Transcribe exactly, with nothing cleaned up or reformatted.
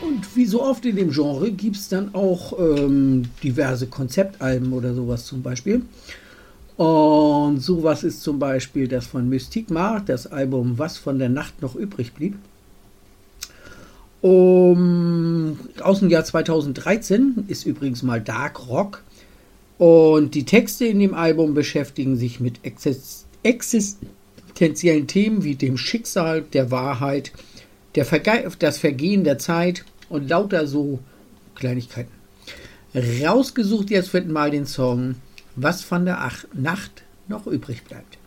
und wie so oft in dem Genre gibt es dann auch ähm, diverse Konzeptalben oder sowas zum Beispiel. Und sowas ist zum Beispiel das von Mystique Mar, das Album Was von der Nacht noch übrig blieb. Um, aus dem Jahr zweitausenddreizehn ist übrigens mal Dark Rock. Und die Texte in dem Album beschäftigen sich mit exist- existenziellen Themen wie dem Schicksal, der Wahrheit, der Verge- das Vergehen der Zeit und lauter so Kleinigkeiten. Rausgesucht jetzt wird mal den Song Was von der Ach- Nacht noch übrig bleibt.